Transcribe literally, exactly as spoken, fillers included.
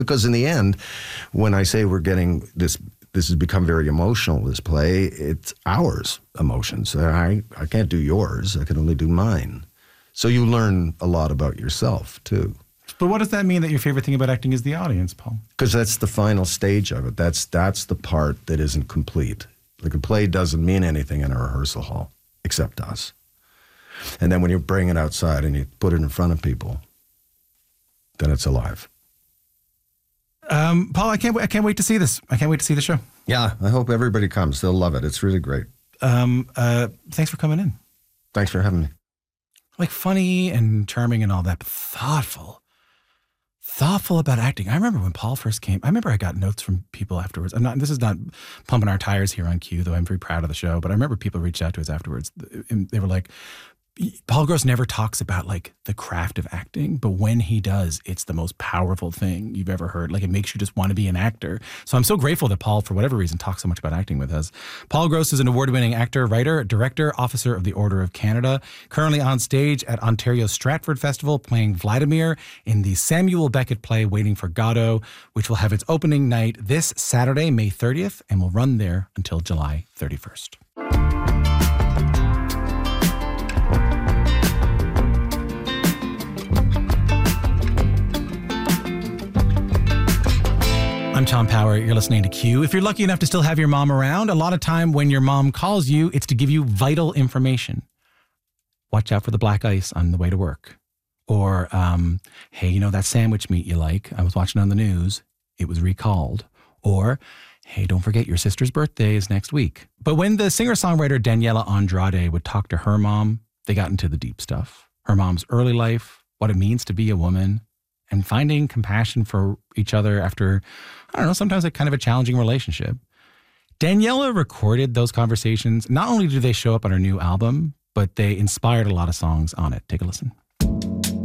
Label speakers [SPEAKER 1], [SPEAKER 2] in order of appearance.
[SPEAKER 1] Because in the end, when I say we're getting this, this has become very emotional, this play, it's ours emotions. I, I can't do yours. I can only do mine. So you learn a lot about yourself, too.
[SPEAKER 2] But what does that mean that your favorite thing about acting is the audience, Paul?
[SPEAKER 1] Because that's the final stage of it. That's that's the part that isn't complete. Like a play doesn't mean anything in a rehearsal hall, except us. And then when you bring it outside and you put it in front of people, then it's alive.
[SPEAKER 2] Um, Paul, I can't, I can't wait to see this. I can't wait to see the show.
[SPEAKER 1] Yeah, I hope everybody comes. They'll love it. It's really great.
[SPEAKER 2] Um, uh, thanks for coming in.
[SPEAKER 1] Thanks for having me.
[SPEAKER 2] Like funny and charming and all that, but thoughtful. Thoughtful about acting. I remember when Paul first came, I remember I got notes from people afterwards. I'm not, this is not pumping our tires here on Q, though I'm very proud of the show, but I remember people reached out to us afterwards and they were like, Paul Gross never talks about like the craft of acting, but when he does, it's the most powerful thing you've ever heard. Like it makes you just want to be an actor. So I'm so grateful that Paul, for whatever reason, talks so much about acting with us. Paul Gross is an award-winning actor, writer, director, officer of the Order of Canada, currently on stage at Ontario's Stratford Festival playing Vladimir in the Samuel Beckett play Waiting for Godot, which will have its opening night this Saturday, May thirtieth, and will run there until July thirty-first. I'm Tom Power. You're listening to Q. If you're lucky enough to still have your mom around, a lot of time when your mom calls you, it's to give you vital information. Watch out for the black ice on the way to work. Or, um, hey, you know that sandwich meat you like? I was watching on the news. It was recalled. Or, hey, don't forget your sister's birthday is next week. But when the singer-songwriter Daniela Andrade would talk to her mom, they got into the deep stuff. Her mom's early life, what it means to be a woman, and finding compassion for each other after, I don't know, sometimes a kind of a challenging relationship. Daniela recorded those conversations. Not only do they show up on her new album, but they inspired a lot of songs on it. Take a listen.